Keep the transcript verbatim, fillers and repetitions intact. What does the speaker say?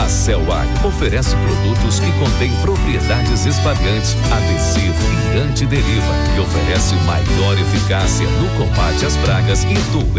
A Celag oferece produtos que contêm propriedades espalhantes, adesivo e antideriva e oferece maior eficácia no combate às pragas e doenças.